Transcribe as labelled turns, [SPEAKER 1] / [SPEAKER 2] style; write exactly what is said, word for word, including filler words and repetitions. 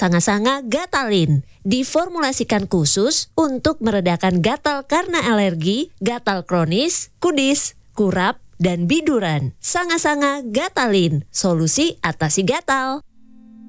[SPEAKER 1] Sanga-Sanga Gatalin diformulasikan khusus untuk meredakan gatal karena alergi, gatal kronis, kudis, kurap, dan biduran. Sanga-Sanga Gatalin, solusi atasi gatal.